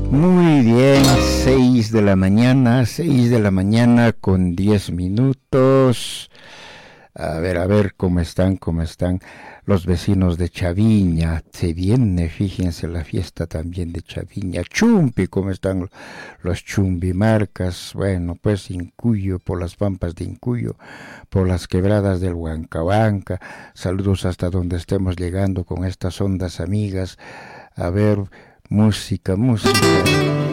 Muy bien, 6 de la mañana, 6 de la mañana con 10 minutos. A ver, cómo están los vecinos de Chaviña. Se viene, fíjense, la fiesta también de Chaviña. Chumpi, cómo están los chumbimarcas. Bueno, pues Incuyo, por las pampas de Incuyo, por las quebradas del Huancabanca. Saludos hasta donde estemos llegando con estas ondas amigas. A ver, música.